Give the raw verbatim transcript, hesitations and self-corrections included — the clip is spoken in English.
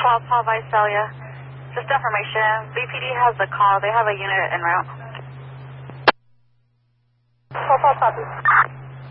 twelve Paul Visalia. Just information. B P D has the call. They have a unit en route. twelve Paul copy.